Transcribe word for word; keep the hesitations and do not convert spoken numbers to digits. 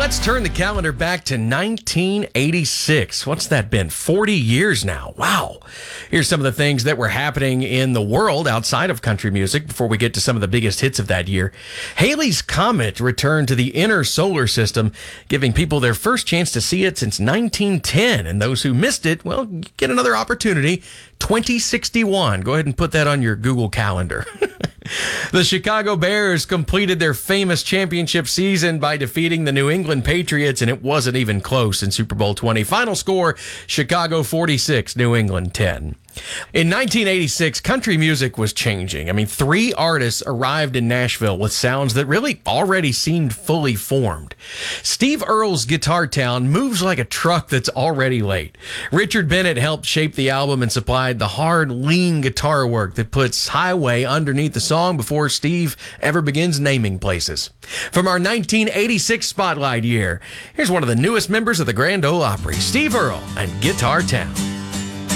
let's turn the calendar back to nineteen eighty-six. What's that been? forty years now. Wow. Here's some of the things that were happening in the world outside of country music before we get to some of the biggest hits of that year. Halley's Comet returned to the inner solar system, giving people their first chance to see it since nineteen ten. And those who missed it, well, get another opportunity. twenty sixty-one. Go ahead and put that on your Google Calendar. The Chicago Bears completed their famous championship season by defeating the New England Patriots, and it wasn't even close in Super Bowl twenty. Final score, Chicago forty-six, New England ten. In nineteen eighty-six, country music was changing. I mean, three artists arrived in Nashville with sounds that really already seemed fully formed. Steve Earle's Guitar Town moves like a truck that's already late. Richard Bennett helped shape the album and supplied the hard, lean guitar work that puts Highway underneath the song before Steve ever begins naming places. From our nineteen eighty-six Spotlight year, here's one of the newest members of the Grand Ole Opry, Steve Earle and Guitar Town.